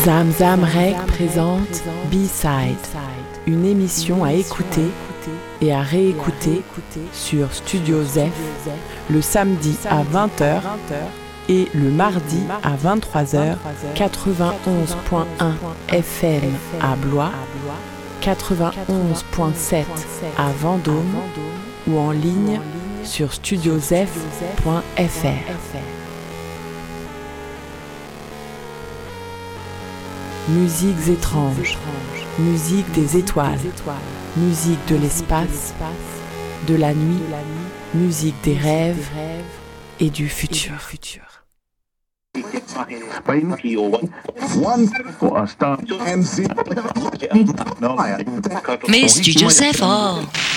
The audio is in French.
Zamzam Rec présente B-Side, une émission à écouter et à réécouter sur Studio Zef le samedi à 20h et le mardi à 23h, 91.1 FM à Blois, 91.7 à Vendôme ou en ligne sur studiozef.fr. Musiques étranges, musique des étoiles, musique de l'espace, de la nuit, musique des rêves et du futur. Mais Studio Zef,